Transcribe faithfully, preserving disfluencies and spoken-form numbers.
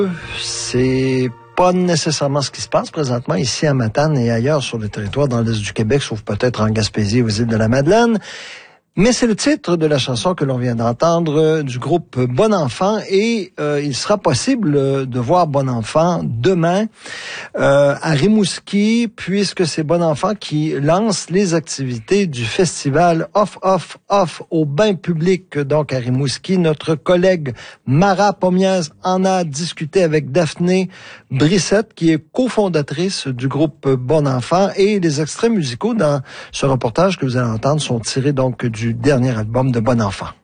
C'est pas nécessairement ce qui se passe présentement ici à Matane et ailleurs sur le territoire dans l'est du Québec, sauf peut-être en Gaspésie et aux îles de la Madeleine. Mais c'est le titre de la chanson que l'on vient d'entendre euh, du groupe Bon Enfant et euh, il sera possible euh, de voir Bon Enfant demain euh, à Rimouski puisque c'est Bon Enfant qui lance les activités du festival Off Off Off au bain public donc à Rimouski. Notre collègue Mara Pomiez en a discuté avec Daphné Brissette qui est cofondatrice du groupe Bon Enfant et les extraits musicaux dans ce reportage que vous allez entendre sont tirés donc du du dernier album de Bon Enfant.